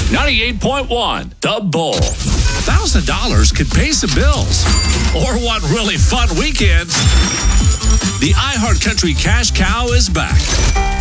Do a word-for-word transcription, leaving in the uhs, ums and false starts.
ninety-eight point one, The Bull. one thousand dollars could pay some bills. Or one really fun weekend. The iHeart Country Cash Cow is back.